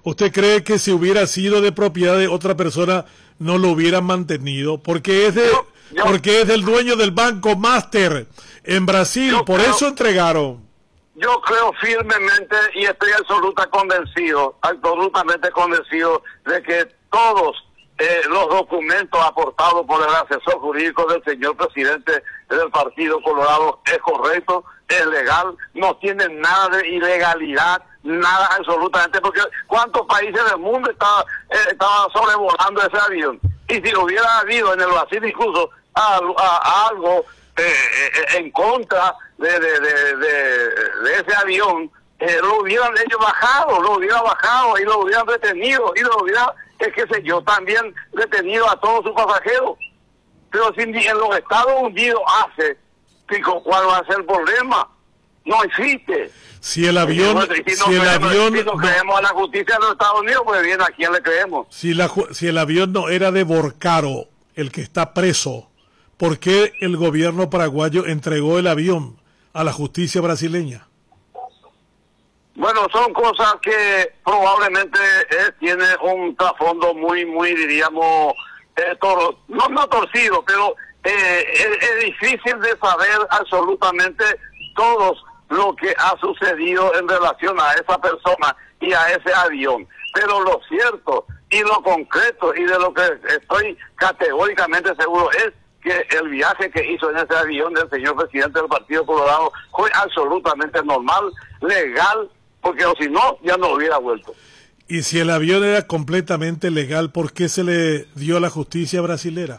¿Usted cree que si hubiera sido de propiedad de otra persona no lo hubieran mantenido? Porque porque es del dueño del Banco Master en Brasil, por eso entregaron. Yo creo firmemente y estoy absolutamente convencido de que todos los documentos aportados por el asesor jurídico del señor presidente del Partido Colorado es correcto, es legal, no tiene nada de ilegalidad, nada absolutamente, porque ¿cuántos países del mundo estaban sobrevolando ese avión? Y si hubiera habido en el Brasil incluso algo en contra de ese avión, lo hubieran ellos bajado, y lo hubieran detenido, y lo hubieran, qué sé yo, también detenido a todos sus pasajeros. Pero si en los Estados Unidos hace, ¿cuál va a ser el problema? No existe. Si el avión, si no creemos a la justicia de los Estados Unidos, pues bien, ¿a quién le creemos? Si el avión no era de Borcaro, el que está preso, ¿por qué el gobierno paraguayo entregó el avión a la justicia brasileña? Bueno, son cosas que probablemente tiene un trasfondo muy, diríamos, no torcido, pero es difícil de saber absolutamente todo lo que ha sucedido en relación a esa persona y a ese avión. Pero lo cierto y lo concreto y de lo que estoy categóricamente seguro es que el viaje que hizo en ese avión del señor presidente del Partido Colorado fue absolutamente normal, legal, porque o si no, ya no hubiera vuelto. Y si el avión era completamente legal, ¿por qué se le dio a la justicia brasilera?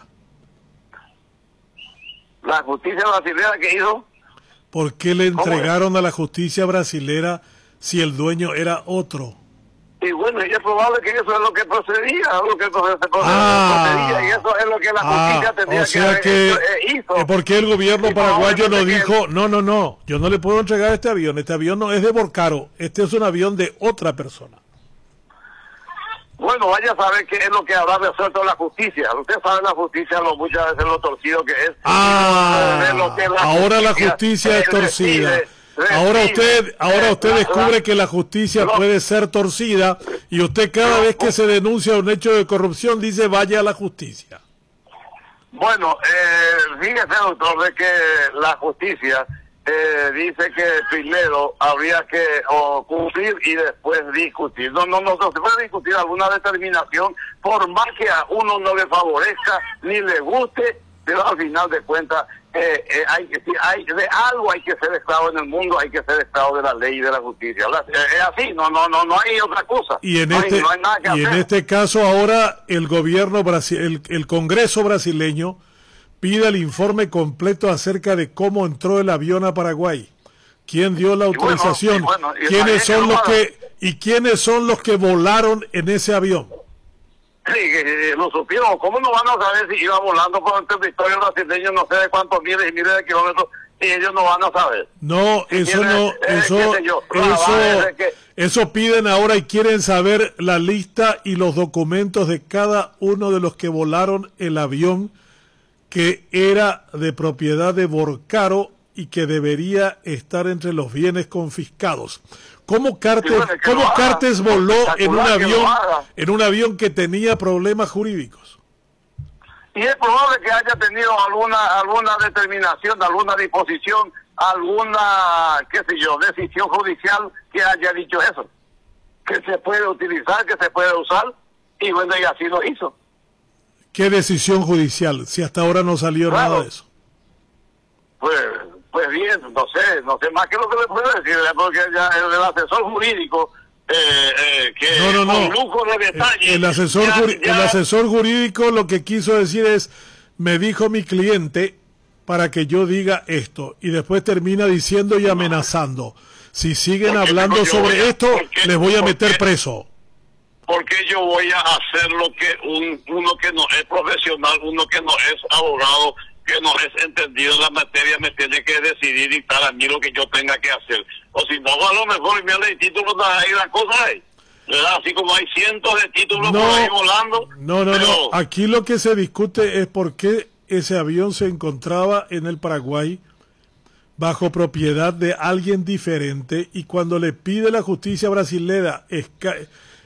¿La justicia brasilera qué hizo? ¿Por qué le entregaron a la justicia brasilera si el dueño era otro? Y bueno, y es probable que eso es lo que procedía, procedía, y eso es lo que la justicia tendría que hizo. ¿Por qué el gobierno paraguayo no dijo, no, yo no le puedo entregar este avión no es de Borcaro, este es un avión de otra persona? Bueno, vaya a saber qué es lo que habrá resuelto la justicia. Usted sabe la justicia muchas veces lo torcido que es. Ahora la justicia es torcida. Ahora usted descubre que la justicia puede ser torcida y usted cada vez que se denuncia un hecho de corrupción dice vaya a la justicia. Bueno, fíjese, doctor, de que la justicia dice que primero habría que cumplir y después discutir. No se puede discutir alguna determinación por más que a uno no le favorezca ni le guste, pero al final de cuentas de algo hay que ser esclavo en el mundo, hay que ser esclavo de la ley y de la justicia. Es así, no hay otra cosa. Y en este caso ahora el gobierno el Congreso brasileño pide el informe completo acerca de cómo entró el avión a Paraguay. ¿Quién dio la autorización? ¿Quiénes son los que volaron en ese avión? Sí, lo supieron. ¿Cómo no van a saber si iba volando por el territorio brasileño no sé de cuántos miles y miles de kilómetros y ellos no van a saber? No, eso piden ahora y quieren saber la lista y los documentos de cada uno de los que volaron el avión que era de propiedad de Borcaro y que debería estar entre los bienes confiscados. ¿Cómo Cartes voló en un avión que tenía problemas jurídicos? Y es probable que haya tenido alguna determinación, alguna disposición, alguna, decisión judicial que haya dicho eso. Que se puede utilizar, que se puede usar, y bueno, y así lo hizo. ¿Qué decisión judicial? Si hasta ahora no salió nada de eso. Pues bien, no sé más que lo que le puedo decir, porque ya el asesor jurídico, con lujo de detalle... El asesor jurídico lo que quiso decir es, me dijo mi cliente para que yo diga esto, y después termina diciendo y amenazando. Si siguen hablando sobre esto, les voy a meter preso. Porque yo voy a hacer lo que uno que no es profesional, uno que no es abogado, que no es entendido en la materia, me tiene que decidir y dictar a mí lo que yo tenga que hacer. O si no, a lo mejor me da el título y las cosas ahí. ¿Verdad? Así como hay cientos de títulos por ahí volando. No. Aquí lo que se discute es por qué ese avión se encontraba en el Paraguay bajo propiedad de alguien diferente, y cuando le pide la justicia brasilera